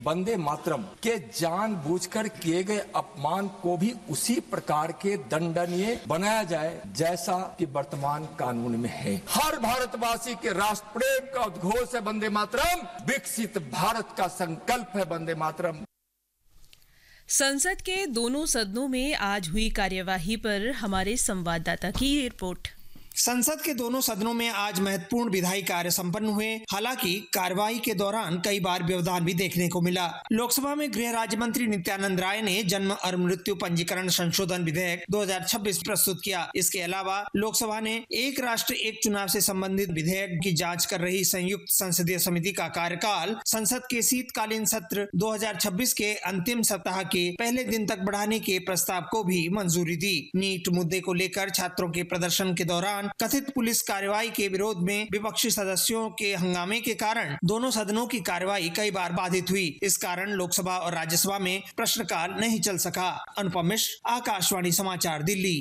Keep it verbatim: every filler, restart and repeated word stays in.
वंदे मातरम के जानबूझकर किए गए अपमान को भी उसी प्रकार के दंडनीय बनाया जाए जैसा कि वर्तमान कानून में है। हर भारतवासी के राष्ट्र प्रेम का उद्घोष है वंदे मातरम, विकसित भारत का संकल्प है वंदे मातरम। संसद के दोनों सदनों में आज हुई कार्यवाही पर हमारे संवाददाता की रिपोर्ट। संसद के दोनों सदनों में आज महत्वपूर्ण विधायी कार्य संपन्न हुए। हालांकि कार्यवाही के दौरान कई बार व्यवधान भी देखने को मिला। लोकसभा में गृह राज्य मंत्री नित्यानंद राय ने जन्म और मृत्यु पंजीकरण संशोधन विधेयक दो हज़ार छब्बीस प्रस्तुत किया। इसके अलावा लोकसभा ने एक राष्ट्र एक चुनाव से संबंधित विधेयक की जांच कर रही संयुक्त संसदीय समिति का कार्यकाल संसद के शीतकालीन सत्र दो हज़ार छब्बीस के अंतिम सप्ताह के पहले दिन तक बढ़ाने के प्रस्ताव को भी मंजूरी दी। नीट मुद्दे को लेकर छात्रों के प्रदर्शन के दौरान कथित पुलिस कार्रवाई के विरोध में विपक्षी सदस्यों के हंगामे के कारण दोनों सदनों की कार्यवाही कई बार बाधित हुई। इस कारण लोकसभा और राज्यसभा में प्रश्नकाल नहीं चल सका। अनुपम मिश्र, आकाशवाणी समाचार, दिल्ली।